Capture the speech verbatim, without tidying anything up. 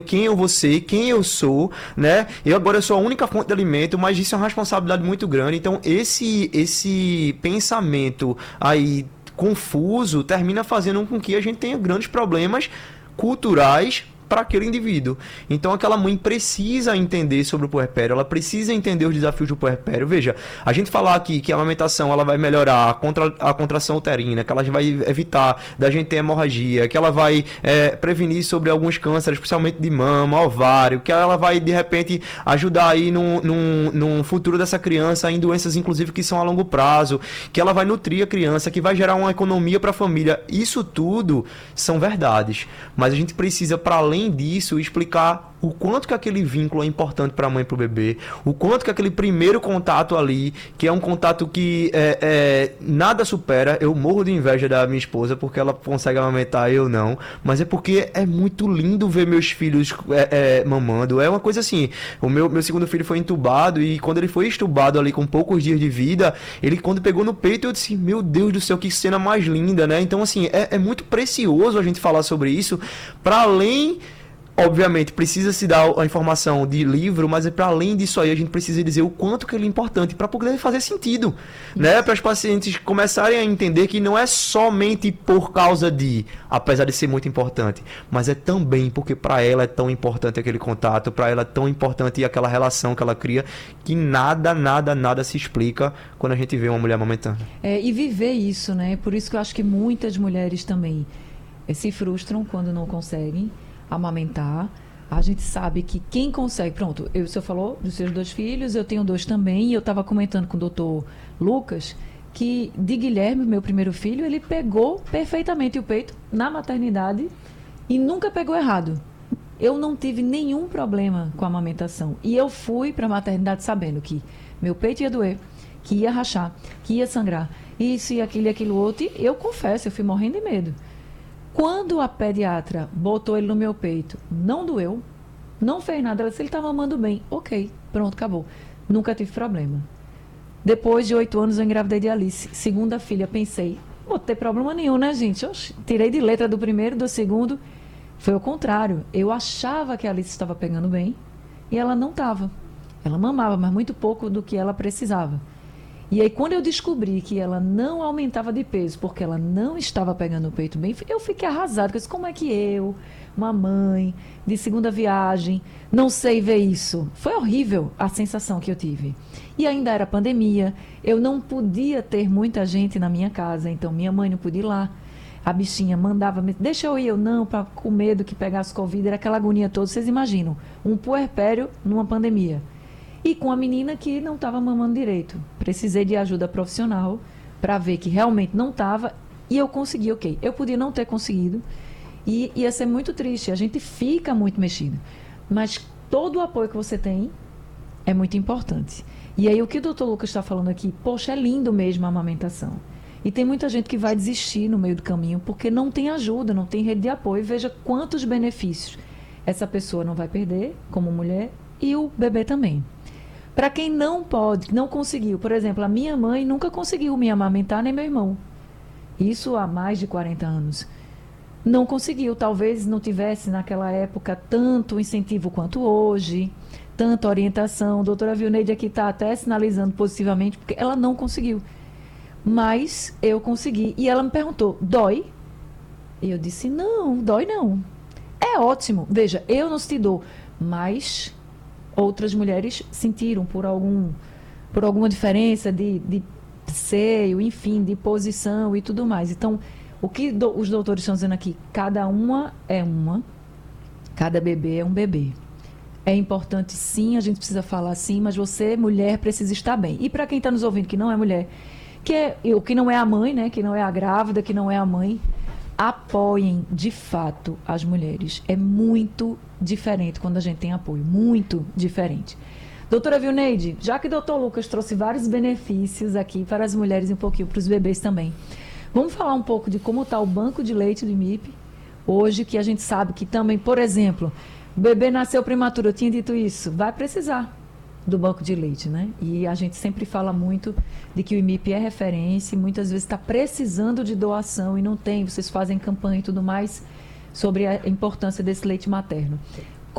quem eu vou ser, quem eu sou, né? Eu agora eu sou a única fonte de alimento, mas isso é uma responsabilidade muito grande. Então, esse, esse pensamento aí confuso termina fazendo com que a gente tenha grandes problemas culturais para aquele indivíduo. Então aquela mãe precisa entender sobre o puerpério, ela precisa entender os desafios do puerpério. Veja, a gente falar aqui que a amamentação ela vai melhorar a, contra, a contração uterina, que ela vai evitar da gente ter hemorragia, que ela vai é, prevenir sobre alguns cânceres, especialmente de mama, ovário, que ela vai de repente ajudar aí no, no, no futuro dessa criança em doenças inclusive que são a longo prazo, que ela vai nutrir a criança, que vai gerar uma economia para a família. Isso tudo são verdades, mas a gente precisa, para além disso, explicar o quanto que aquele vínculo é importante para a mãe e para o bebê, o quanto que aquele primeiro contato ali, que é um contato que é, é, nada supera. Eu morro de inveja da minha esposa porque ela consegue amamentar, eu não, mas é porque é muito lindo ver meus filhos é, é, mamando. É uma coisa assim, o meu, meu segundo filho foi entubado e quando ele foi entubado ali com poucos dias de vida, ele quando pegou no peito eu disse, meu Deus do céu, que cena mais linda, né? Então assim, é, é muito precioso a gente falar sobre isso, para além... Obviamente, precisa se dar a informação de livro, mas é para além disso aí, a gente precisa dizer o quanto que ele é importante para poder fazer sentido, né? Para os pacientes começarem a entender que não é somente por causa de, apesar de ser muito importante, mas é também porque para ela é tão importante aquele contato, para ela é tão importante aquela relação que ela cria, que nada, nada, nada se explica quando a gente vê uma mulher amamentando. É, e viver isso, né? Por isso que eu acho que muitas mulheres também é, se frustram quando não conseguem amamentar. A gente sabe que quem consegue... Pronto, eu, o senhor falou dos seus dois filhos, eu tenho dois também, e eu estava comentando com o doutor Lucas que de Guilherme, meu primeiro filho, ele pegou perfeitamente o peito na maternidade e nunca pegou errado. Eu não tive nenhum problema com a amamentação. E eu fui para a maternidade sabendo que meu peito ia doer, que ia rachar, que ia sangrar, isso e aquilo e aquilo outro. E eu confesso, eu fui morrendo de medo. Quando a pediatra botou ele no meu peito, não doeu, não fez nada. Ela disse, ele está mamando bem. Ok, pronto, acabou. Nunca tive problema. Depois de oito anos eu engravidei de Alice. Segunda filha, pensei, não vou ter problema nenhum, né, gente? Eu tirei de letra do primeiro, do segundo. Foi o contrário. Eu achava que a Alice estava pegando bem e ela não estava. Ela mamava, mas muito pouco do que ela precisava. E aí, quando eu descobri que ela não aumentava de peso porque ela não estava pegando o peito bem, eu fiquei arrasada. Eu disse, como é que eu, uma mãe de segunda viagem, não sei ver isso? Foi horrível a sensação que eu tive. E ainda era pandemia, eu não podia ter muita gente na minha casa, então minha mãe não podia ir lá. A bichinha mandava, deixa eu ir, eu não, pra, com medo que pegasse Covid, era aquela agonia toda. Vocês imaginam, um puerpério numa pandemia. E com a menina que não estava mamando direito. Precisei de ajuda profissional para ver que realmente não estava. E eu consegui, ok. Eu podia não ter conseguido. E ia ser muito triste. A gente fica muito mexido. Mas todo o apoio que você tem é muito importante. E aí o que o doutor Lucas está falando aqui, poxa, é lindo mesmo a amamentação. E tem muita gente que vai desistir no meio do caminho porque não tem ajuda, não tem rede de apoio. Veja quantos benefícios essa pessoa não vai perder como mulher e o bebê também. Para quem não pode, não conseguiu, por exemplo, a minha mãe nunca conseguiu me amamentar, nem meu irmão. Isso há mais de quarenta anos. Não conseguiu, talvez não tivesse naquela época tanto incentivo quanto hoje, tanta orientação. A doutora Vilneide aqui está até sinalizando positivamente, porque ela não conseguiu. Mas eu consegui. E ela me perguntou, dói? E eu disse, não, dói não. É ótimo. Veja, eu não senti dor, mas... outras mulheres sentiram por, algum, por alguma diferença de, de seio, enfim, de posição e tudo mais. Então, o que do, os doutores estão dizendo aqui? Cada uma é uma, cada bebê é um bebê. É importante sim, a gente precisa falar sim, mas você, mulher, precisa estar bem. E para quem está nos ouvindo que não é mulher, que, é, que não é a mãe, né, que não é a grávida, que não é a mãe, apoiem de fato as mulheres. É muito diferente quando a gente tem apoio, muito diferente. Doutora Vilneide, já que o doutor Lucas trouxe vários benefícios aqui para as mulheres e um pouquinho para os bebês também, vamos falar um pouco de como está o banco de leite do I M I P hoje, que a gente sabe que também, por exemplo, o bebê nasceu prematuro, eu tinha dito isso, vai precisar do banco de leite, né? E a gente sempre fala muito de que o I M I P é referência e muitas vezes está precisando de doação e não tem, vocês fazem campanha e tudo mais sobre a importância desse leite materno.